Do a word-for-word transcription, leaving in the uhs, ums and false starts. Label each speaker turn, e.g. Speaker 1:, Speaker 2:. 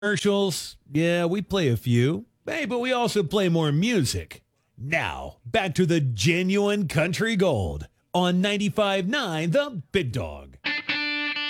Speaker 1: Commercials, yeah, we play a few. Hey, but we also play more music. Now, back to the genuine country gold on ninety-five point nine The Big Dog.